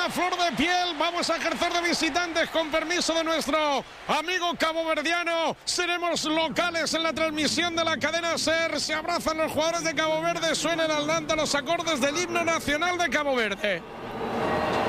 a flor de piel. Vamos a ejercer de visitantes con permiso de nuestro amigo caboverdiano. Seremos locales en la transmisión de la cadena SER. Se abrazan los jugadores de Cabo Verde. Suenan al Atlanta los acordes del himno nacional de Cabo Verde.